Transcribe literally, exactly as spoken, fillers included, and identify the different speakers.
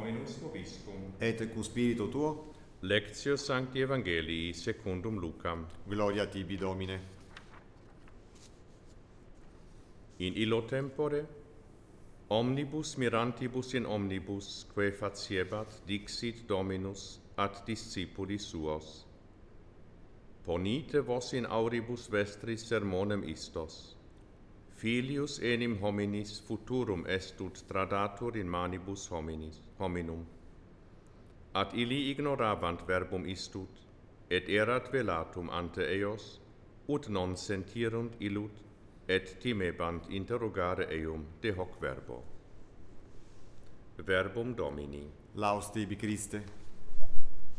Speaker 1: Dominus vobiscum.
Speaker 2: Et cum spiritu tuo,
Speaker 1: Lectio Sancti Evangelii secundum Lucam.
Speaker 2: gloria tibi, Domine.
Speaker 1: In illo tempore, omnibus mirantibus in omnibus, quae faciebat, dixit Dominus ad discipulis suos. Ponite vos in auribus vestris sermonem istos. Filius enim hominis futurum estut tradatur in manibus hominis, hominum. Ad illi ignorabant verbum istut, et erat velatum ante eos, ut non sentirunt illud, et timebant interrogare eum de hoc verbo. Verbum Domini.
Speaker 2: Laus tibi, Christe.